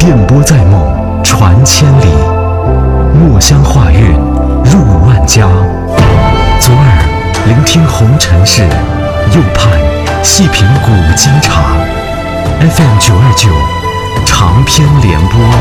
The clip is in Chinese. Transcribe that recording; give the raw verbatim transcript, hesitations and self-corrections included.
电波在梦，传千里；墨香画韵，入万家。左耳聆听红尘事，右盼细品古今茶。F M 九二九，长篇联播。